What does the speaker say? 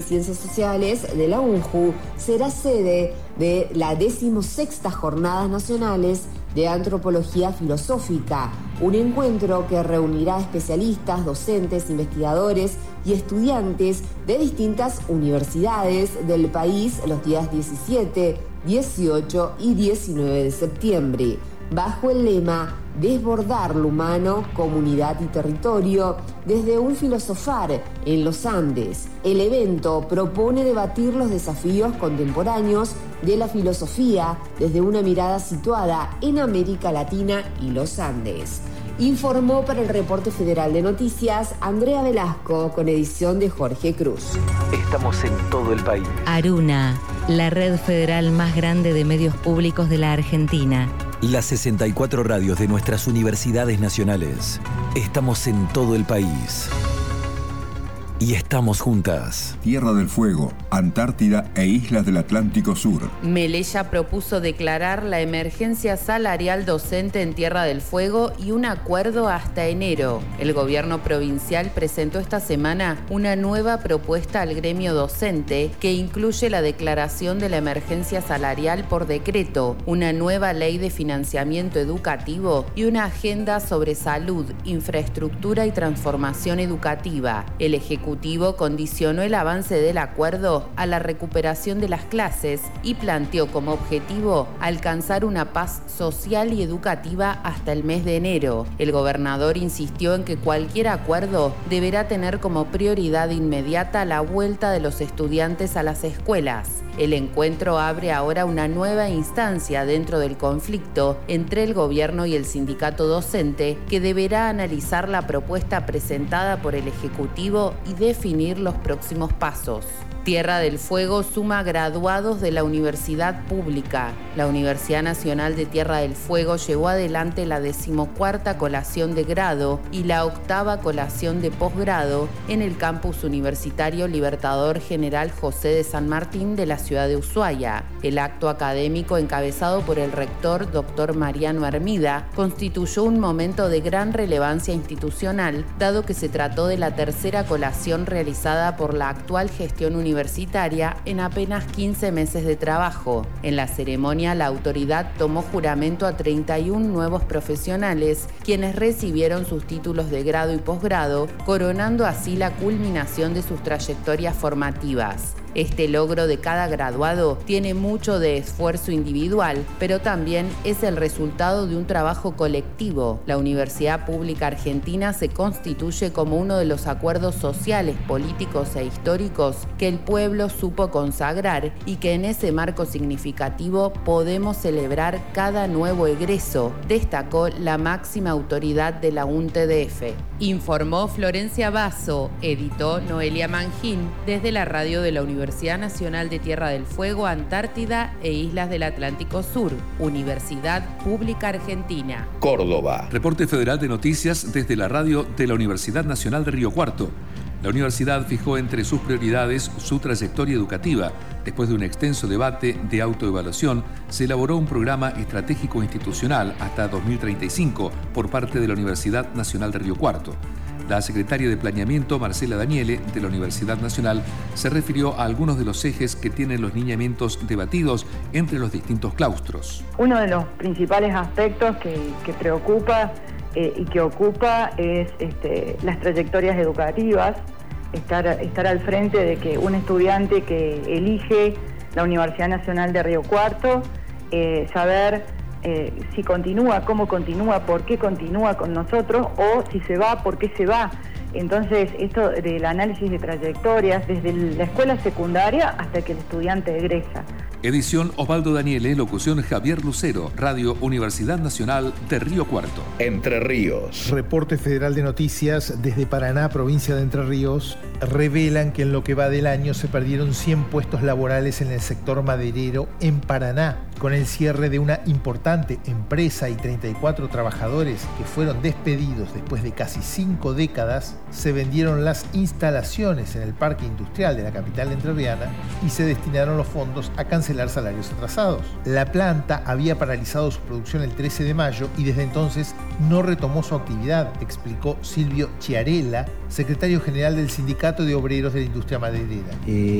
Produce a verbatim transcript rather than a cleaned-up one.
Ciencias Sociales de la UNJU será sede de la decimosexta Jornadas Nacionales de Antropología Filosófica, un encuentro que reunirá especialistas, docentes, investigadores y estudiantes de distintas universidades del país los días diecisiete, dieciocho y diecinueve de septiembre, bajo el lema Desbordar lo humano, comunidad y territorio desde un filosofar en los Andes. El evento propone debatir los desafíos contemporáneos de la filosofía desde una mirada situada en América Latina y los Andes. Informó para el Reporte Federal de Noticias Andrea Velasco, con edición de Jorge Cruz. Estamos en todo el país. Aruna, la red federal más grande de medios públicos de la Argentina. Las sesenta y cuatro radios de nuestras universidades nacionales. Estamos en todo el país. Y estamos juntas. Tierra del Fuego, Antártida e Islas del Atlántico Sur. Melella propuso declarar la emergencia salarial docente en Tierra del Fuego y un acuerdo hasta enero. El gobierno provincial presentó esta semana una nueva propuesta al gremio docente que incluye la declaración de la emergencia salarial por decreto, una nueva ley de financiamiento educativo y una agenda sobre salud, infraestructura y transformación educativa. El Ejecutivo condicionó el avance del acuerdo a la recuperación de las clases y planteó como objetivo alcanzar una paz social y educativa hasta el mes de enero. El gobernador insistió en que cualquier acuerdo deberá tener como prioridad inmediata la vuelta de los estudiantes a las escuelas. El encuentro abre ahora una nueva instancia dentro del conflicto entre el gobierno y el sindicato docente, que deberá analizar la propuesta presentada por el Ejecutivo y definir los próximos pasos. Tierra del Fuego suma graduados de la universidad pública. La Universidad Nacional de Tierra del Fuego llevó adelante la decimocuarta colación de grado y la octava colación de posgrado en el campus universitario Libertador General José de San Martín de la ciudad de Ushuaia. El acto académico, encabezado por el rector doctor Mariano Hermida, constituyó un momento de gran relevancia institucional, dado que se trató de la tercera colación realizada por la actual gestión universitaria universitaria en apenas quince meses de trabajo. En la ceremonia, la autoridad tomó juramento a treinta y uno nuevos profesionales, quienes recibieron sus títulos de grado y posgrado, coronando así la culminación de sus trayectorias formativas. Este logro de cada graduado tiene mucho de esfuerzo individual, pero también es el resultado de un trabajo colectivo. La Universidad Pública Argentina se constituye como uno de los acuerdos sociales, políticos e históricos que el pueblo supo consagrar y que en ese marco significativo podemos celebrar cada nuevo egreso, destacó la máxima autoridad de la U N T D F. Informó Florencia Basso, editó Noelia Mangín desde la radio de la Universidad Universidad Nacional de Tierra del Fuego, Antártida e Islas del Atlántico Sur, Universidad Pública Argentina. Córdoba. Reporte Federal de Noticias desde la radio de la Universidad Nacional de Río Cuarto. La universidad fijó entre sus prioridades su trayectoria educativa. Después de un extenso debate de autoevaluación, se elaboró un programa estratégico institucional hasta dos mil treinta y cinco por parte de la Universidad Nacional de Río Cuarto. La secretaria de Planeamiento, Marcela Daniele, de la Universidad Nacional, se refirió a algunos de los ejes que tienen los lineamientos debatidos entre los distintos claustros. Uno de los principales aspectos que, que preocupa eh, y que ocupa es este, las trayectorias educativas, estar, estar al frente de que un estudiante que elige la Universidad Nacional de Río Cuarto, eh, saber Eh, si continúa, cómo continúa, por qué continúa con nosotros, o si se va, por qué se va. Entonces, esto del análisis de trayectorias desde la escuela secundaria hasta que el estudiante egresa. Edición Osvaldo Daniele, locución Javier Lucero, Radio Universidad Nacional de Río Cuarto. Entre Ríos. Reporte Federal de Noticias desde Paraná, provincia de Entre Ríos, revelan que en lo que va del año se perdieron cien puestos laborales en el sector maderero en Paraná, con el cierre de una importante empresa y treinta y cuatro trabajadores que fueron despedidos después de casi cinco décadas. Se vendieron las instalaciones en el parque industrial de la capital entrerriana y se destinaron los fondos a cancelar salarios atrasados. La planta había paralizado su producción el trece de mayo y desde entonces no retomó su actividad, explicó Silvio Chiarella, secretario general del Sindicato de Obreros de la Industria Maderera. Eh...